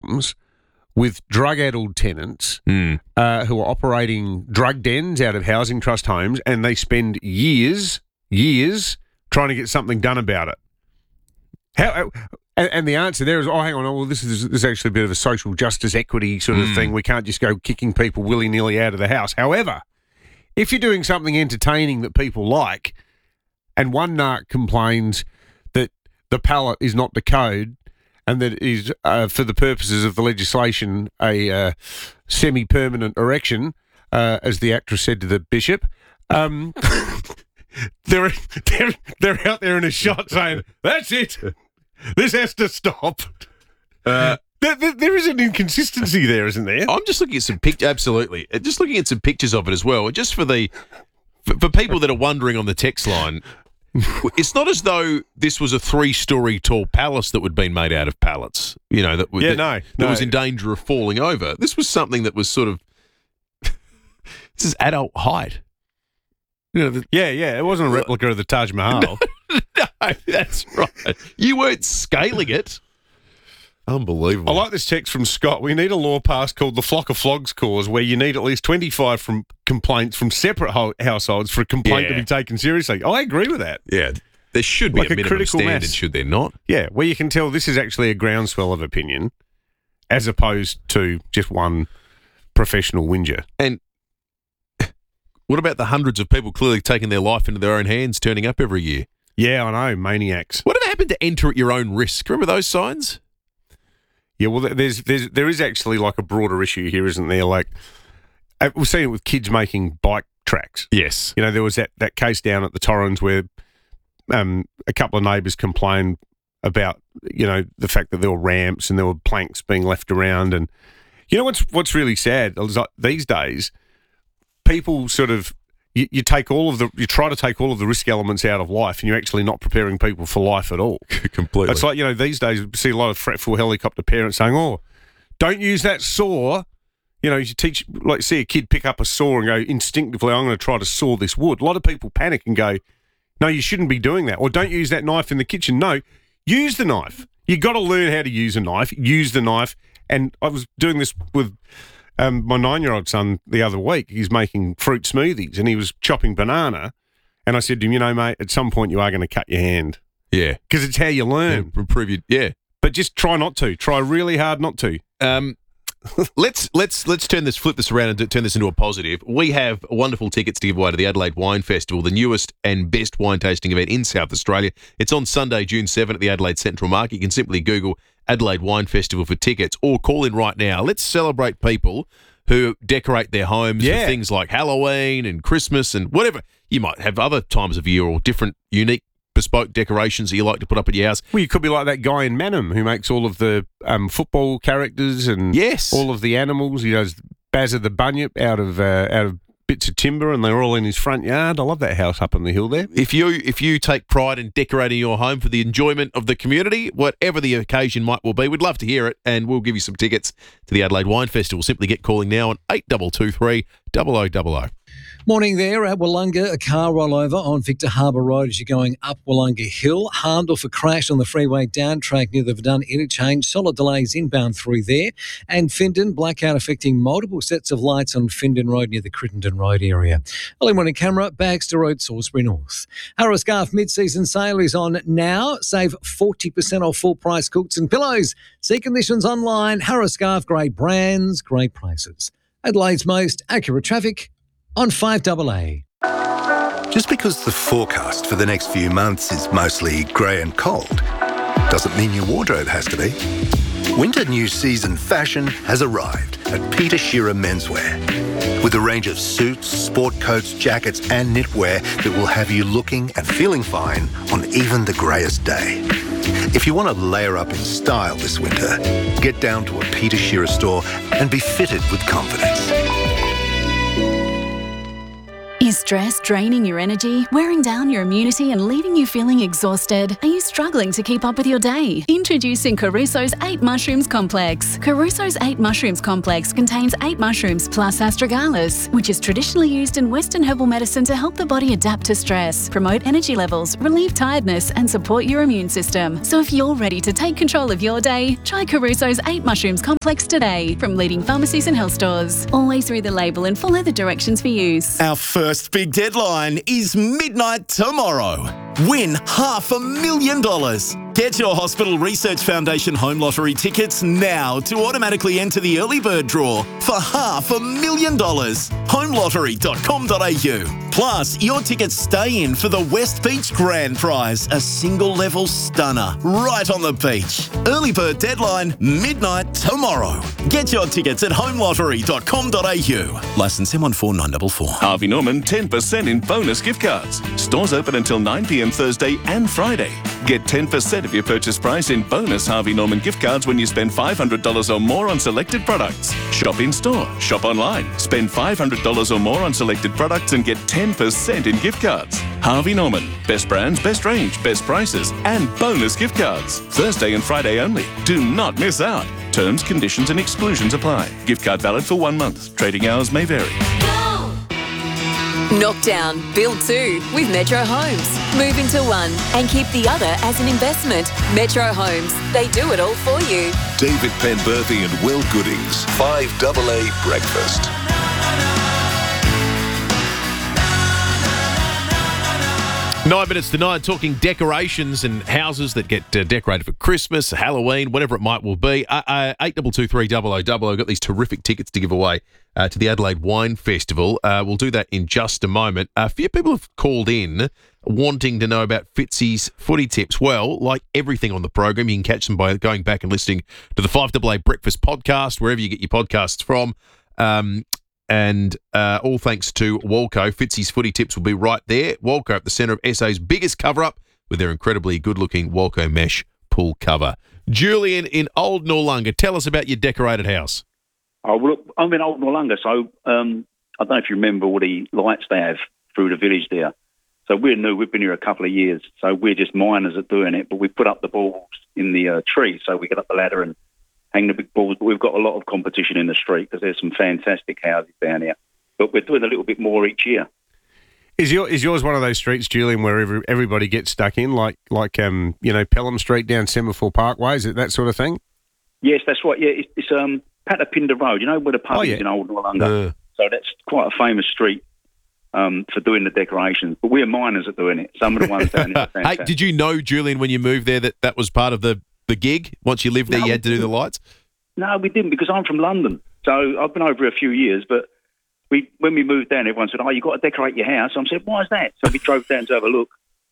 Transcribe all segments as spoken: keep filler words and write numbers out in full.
problems with drug-addled tenants Mm. uh, who are operating drug dens out of housing trust homes, and they spend years, years trying to get something done about it. How? And, and the answer there is, oh, hang on, oh, well, this is, this is actually a bit of a social justice equity sort of Mm. thing. We can't just go kicking people willy-nilly out of the house. However, if you're doing something entertaining that people like, and one narc complains that the pallet is not the code and that it is, uh, for the purposes of the legislation, a uh, semi-permanent erection, uh, as the actress said to the bishop, um, they're, they're, they're out there in a shot saying, that's it. This has to stop. Uh, there, there, there is an inconsistency there, isn't there? I'm just looking at some pictures. Absolutely, just looking at some pictures of it as well. Just for the for, for people that are wondering on the text line, it's not as though this was a three-story tall palace that would been made out of pallets. You know that, Yeah, that, no, that no. was in danger of falling over. This was something that was sort of this is adult height. You know, the, Yeah, yeah. It wasn't a replica of the Taj Mahal. no, that's right. You weren't scaling it. Unbelievable. I like this text from Scott. We need a law passed called the Flock of Flogs Clause, where you need at least twenty-five from complaints from separate ho- households for a complaint Yeah. to be taken seriously. I agree with that. Yeah, there should be Like a a minimum critical standard, mass. should there not? Yeah, where you can tell this is actually a groundswell of opinion as opposed to just one professional whinger. And what about the hundreds of people clearly taking their life into their own hands, turning up every year? Yeah, I know, maniacs. Whatever happened to enter at your own risk? Remember those signs? Yeah, well, there's there's there is actually like a broader issue here, isn't there? Like uh, we're seeing it with kids making bike tracks. Yes. You know, there was that, that case down at the Torrens where um, a couple of neighbours complained about, you know, the fact that there were ramps and there were planks being left around. And you know what's what's really sad is like these days, people sort of you, you take all of the you try to take all of the risk elements out of life, and you're actually not preparing people for life at all. Completely. It's like, you know, these days you see a lot of fretful helicopter parents saying, "Oh, don't use that saw." You know, you teach, like, see a kid pick up a saw and go, instinctively, I'm going to try to saw this wood. A lot of people panic and go, no, you shouldn't be doing that. Or don't use that knife in the kitchen. No, use the knife. You got to learn how to use a knife. Use the knife. And I was doing this with um, my nine-year-old son the other week. He's making fruit smoothies and he was chopping banana. And I said to him, you know, mate, at some point you are going to cut your hand. Yeah. Because it's how you learn. Yeah, improve your, yeah. But just try not to. Try really hard not to. Um, let's let's let's turn this, flip this around and turn this into a positive. We have wonderful tickets to give away to the Adelaide Wine Festival, the newest and best wine tasting event in South Australia. It's on Sunday, June seventh at the Adelaide Central Market. You can simply Google Adelaide Wine Festival for tickets or call in right now. Let's celebrate people who decorate their homes Yeah. for things like Halloween and Christmas and whatever. You might have other times of year or different unique bespoke decorations that you like to put up at your house. Well, you could be like that guy in Manham who makes all of the um, football characters and Yes. all of the animals. He does Bazza the Bunyip out of uh, out of bits of timber, and they're all in his front yard. I love that house up on the hill there. If you if you take pride in decorating your home for the enjoyment of the community, whatever the occasion might well be, we'd love to hear it, and we'll give you some tickets to the Adelaide Wine Festival. Simply get calling now on eight two two three, double oh double oh. Morning there at Wollonga. A car rollover on Victor Harbour Road as you're going up Wollonga Hill. Harndorf a crash on the freeway down track near the Verdun interchange. Solid delays inbound through there. And Findon, blackout affecting multiple sets of lights on Findon Road near the Crittenden Road area. Early morning camera, Baxter Road, Salisbury North. Harrow Scarf mid-season sale is on now. Save forty percent off full-price quilts and pillows. See conditions online. Harrow Scarf, great brands, great prices. Adelaide's most accurate traffic on five A A. Just because the forecast for the next few months is mostly grey and cold doesn't mean your wardrobe has to be. Winter new season fashion has arrived at Peter Shearer Menswear with a range of suits, sport coats, jackets and knitwear that will have you looking and feeling fine on even the greyest day. If you want to layer up in style this winter, get down to a Peter Shearer store and be fitted with confidence. Is stress draining your energy, wearing down your immunity and leaving you feeling exhausted? Are you struggling to keep up with your day? Introducing Caruso's eight Mushrooms Complex. Caruso's eight Mushrooms Complex contains eight mushrooms plus astragalus, which is traditionally used in Western herbal medicine to help the body adapt to stress, promote energy levels, relieve tiredness and support your immune system. So if you're ready to take control of your day, try Caruso's eight Mushrooms Complex today from leading pharmacies and health stores. Always read the label and follow the directions for use. Our first big deadline is midnight tomorrow. Win half a million dollars. Get your Hospital Research Foundation Home Lottery tickets now to automatically enter the early bird draw for half a million dollars. home lottery dot com dot a u. Plus, your tickets stay in for the West Beach Grand Prize, a single level stunner right on the beach. Early bird deadline, midnight tomorrow. Get your tickets at home lottery dot com dot a u. Licence M one four nine four four. Harvey Norman ten percent in bonus gift cards. Stores open until nine p.m. Thursday and Friday. Get ten percent of your purchase price in bonus Harvey Norman gift cards when you spend five hundred dollars or more on selected products. Shop in store, shop online. Spend five hundred dollars or more on selected products and get ten percent in gift cards. Harvey Norman. Best brands, best range, best prices, and bonus gift cards. Thursday and Friday only. Do not miss out. Terms, conditions and exclusions apply. Gift card valid for one month. Trading hours may vary. Knock down, build two with Metro Homes. Move into one and keep the other as an investment. Metro Homes, they do it all for you. David Penberthy and Will Goodings, five A A Breakfast. Nine minutes to nine, talking decorations and houses that get uh, decorated for Christmas, Halloween, whatever it might well be. Uh, uh, eight two two three double oh double oh. Got these terrific tickets to give away uh, to the Adelaide Wine Festival. Uh, we'll do that in just a moment. A few people have called in wanting to know about Fitzy's footy tips. Well, like everything on the program, you can catch them by going back and listening to the five A A Breakfast podcast, wherever you get your podcasts from. Um, And uh, all thanks to Walco. Fitzy's footy tips will be right there. Walco at the centre of S A's biggest cover-up with their incredibly good-looking Walco mesh pool cover. Julian in Old Noarlunga, tell us about your decorated house. Oh, well, look, I'm in Old Noarlunga, so um, I don't know if you remember all the lights they have through the village there. So we're new. We've been here a couple of years, so we're just miners at doing it, but we put up the balls in the uh, tree, so we get up the ladder and hang the big balls, but we've got a lot of competition in the street because there's some fantastic houses down here. But we're doing a little bit more each year. Is your is yours one of those streets, Julian, where every, everybody gets stuck in, like like um you know Pelham Street down Semaphore Parkway? Is it that sort of thing? Yes, that's right. Yeah, it's, it's um Patapinda Road. You know where the pub Oh, is yeah. in Old Noarlunga. Uh. So that's quite a famous street um for doing the decorations. But we're miners at doing it. Some of the ones down there are Hey, fantastic. did you know, Julian, when you moved there that that was part of the, the gig? Once you lived there, No, you had to do the lights? No, we didn't because I'm from London. So I've been over a few years, but we when we moved down, everyone said, "Oh, you've got to decorate your house." I said, "Why is that?" So we drove down to have a look.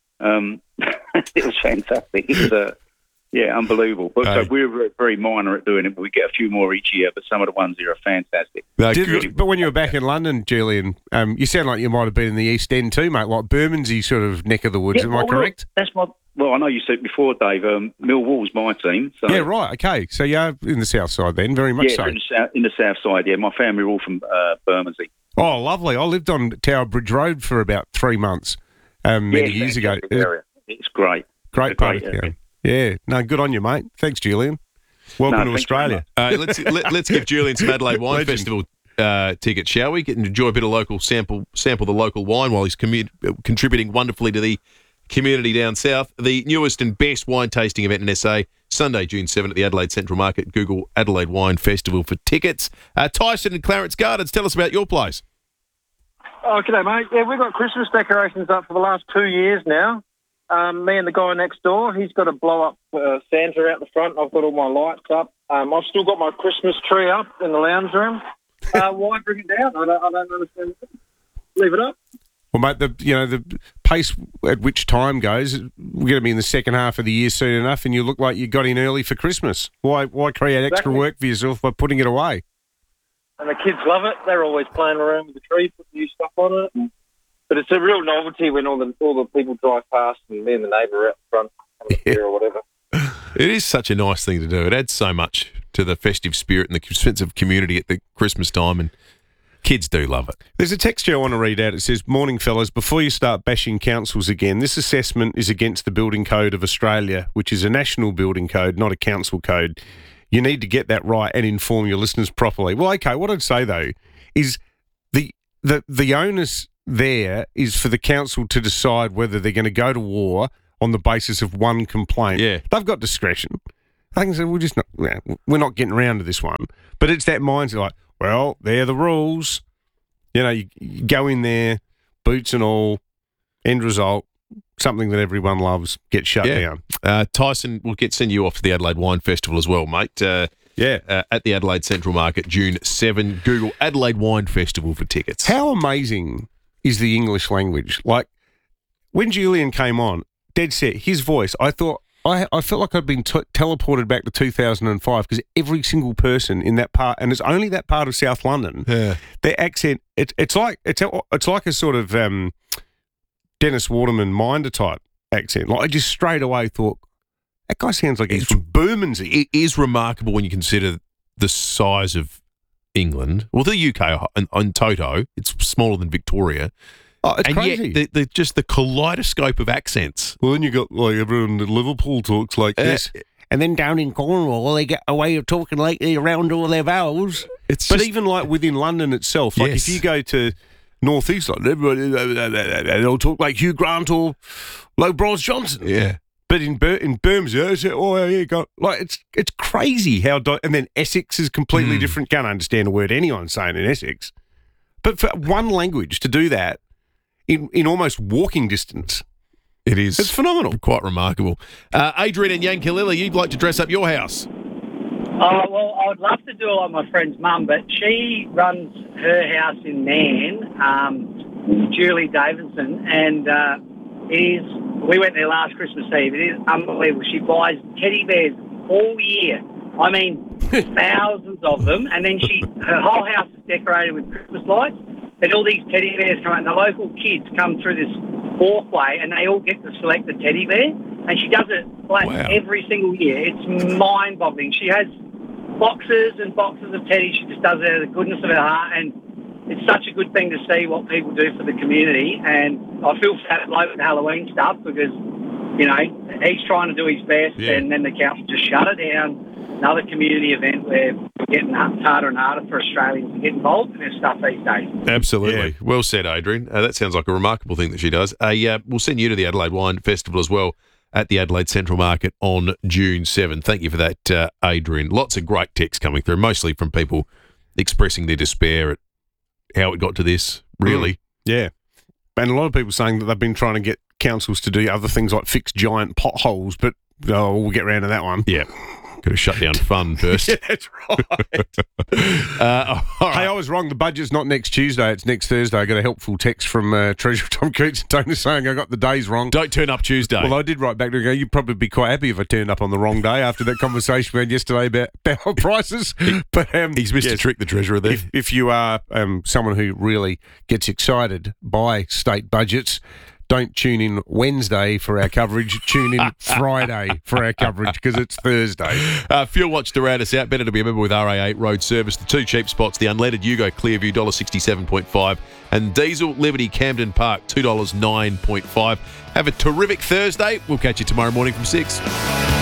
Um, it was fantastic. It was, uh, yeah, unbelievable. But Hey. so we're very, very minor at doing it, but we get a few more each year. But some of the ones here are fantastic. No, Did- good. but when you were back in London, Julian, um, you sound like you might have been in the East End too, mate, like Bermondsey sort of neck of the woods. Yeah, Am I well, correct? That's my. Well, I know you said before, Dave. Um, Millwall's my team. So Yeah, right. Okay, so you're in the south side then, very much yeah, so. in the south, in the south side. Yeah, my family are all from uh, Bermondsey. Oh, lovely. I lived on Tower Bridge Road for about three months um, many Yeah, years ago. fantastic area. It's great. Great It's a part great of area. town. Yeah, no, good on you, mate. Thanks, Julian. Welcome No, to thanks Australia. Uh, let's let, let's give Julian some Adelaide Wine Legend. Festival uh, tickets, shall we? Get and enjoy a bit of local sample sample the local wine while he's commu- contributing wonderfully to the community down south. The newest and best wine tasting event in S A, Sunday, June seventh at the Adelaide Central Market. Google Adelaide Wine Festival for tickets. Uh, Tyson and Clarence Gardens, tell us about your place. Oh, g'day, mate. Yeah, we've got Christmas decorations up for the last two years now. Um, me and the guy next door, he's got a blow-up uh, Santa out the front. I've got all my lights up. Um, I've still got my Christmas tree up in the lounge room. Uh, why bring it down? I don't, I don't understand. Leave it up. Well, mate, the you know the pace at which time goes, we're going to be in the second half of the year soon enough, and you look like you got in early for Christmas. Why why create extra Exactly. work for yourself by putting it away? And the kids love it. They're always playing around with the tree, putting new stuff on it. But it's a real novelty when all the all the people drive past and me and the neighbour are out front having a beer or whatever. It is such a nice thing to do. It adds so much to the festive spirit and the sense of community at the Christmas time. And Kids do love it. There's a text here I want to read out. It says, "Morning, fellas. Before you start bashing councils again, this assessment is against the Building Code of Australia, which is a national building code, not a council code. You need to get that right and inform your listeners properly." Well, okay, what I'd say, though, is the the, the onus there is for the council to decide whether they're going to go to war on the basis of one complaint. Yeah. They've got discretion. They can say, we're just not, we're not getting around to this one. But it's that mindset like, well, they're the rules. You know, you, you go in there, boots and all, end result, something that everyone loves, gets shut Yeah. down. Uh, Tyson, we'll get send you off to the Adelaide Wine Festival as well, mate. Uh, Yeah. uh, at the Adelaide Central Market, June seventh. Google Adelaide Wine Festival for tickets. How amazing is the English language? Like, when Julian came on, dead set, his voice, I thought, I, I felt like I'd been t- teleported back to two thousand five because every single person in that part, and it's only that part of South London, Yeah. their accent, it, it's like it's a, it's like a sort of um, Dennis Waterman Minder type accent. Like, I just straight away thought, that guy sounds like he's It's- from Bermondsey. It is remarkable when you consider the size of England. Well, the U K in, in toto, it's smaller than Victoria. Oh, it's and crazy. yet, the, the, just the kaleidoscope of accents. Well, then you got like everyone in Liverpool talks like Uh, this, and then down in Cornwall they get a way of talking like they around all their vowels. It's but just- even like within London itself, like Yes. if you go to North East London, everybody they'll talk like Hugh Grant or like Boris Johnson. Yeah. But in Bir- in Bermondsey, they say, oh yeah, you got like it's it's crazy how di- and then Essex is completely Mm. different. different. Can't understand a word anyone's saying in Essex. But for one language to do that in in almost walking distance. It is. It's phenomenal. Quite remarkable. Uh, Adrian and Yankalilla, you'd like to dress up your house. Oh, well, I would love to do it like my friend's mum, but she runs her house in Man, um, Julie Davidson, and uh, it is, we went there last Christmas Eve. It is unbelievable. She buys teddy bears all year. I mean, thousands of them, and then she, her whole house is decorated with Christmas lights, and all these teddy bears come out, and the local kids come through this walkway, and they all get to select the teddy bear, and she does it like Wow. every single year. It's mind-boggling. She has boxes and boxes of teddy. She just does it out of the goodness of her heart, and it's such a good thing to see what people do for the community. And I feel for that bloke with Halloween stuff because, you know, he's trying to do his best, Yeah. and then the council just shut it down. Another community event where we're getting harder and harder for Australians to get involved in this stuff these days. Absolutely. Well said, Adrian. Uh, that sounds like a remarkable thing that she does. Uh, yeah, we'll send you to the Adelaide Wine Festival as well at the Adelaide Central Market on June seventh. Thank you for that, uh, Adrian. Lots of great texts coming through, mostly from people expressing their despair at how it got to this, really. Yeah. And a lot of people saying that they've been trying to get councils to do other things like fix giant potholes, but oh, we'll get around to that one. Yeah. Got to shut down fun first. Yeah, that's right. uh, all right. Hey, I was wrong. The budget's not next Tuesday. It's next Thursday. I got a helpful text from uh, Treasurer Tom Coots and Tony saying I got the days wrong. Don't turn up Tuesday. Well, I did write back to him and go, you'd probably be quite happy if I turned up on the wrong day after that conversation we had yesterday about barrel prices. But um, He's missed a yes, trick, the Treasurer, there. If, if you are um, someone who really gets excited by state budgets, don't tune in Wednesday for our coverage. Tune in Friday for our coverage because it's Thursday. Uh, Fuel Watch to round us out. Better to be a member with R A eight Road Service. The two cheap spots, the unleaded Yugo Clearview, one dollar sixty-seven point five, and Diesel Liberty Camden Park, two dollars nine point five. Have a terrific Thursday. We'll catch you tomorrow morning from six.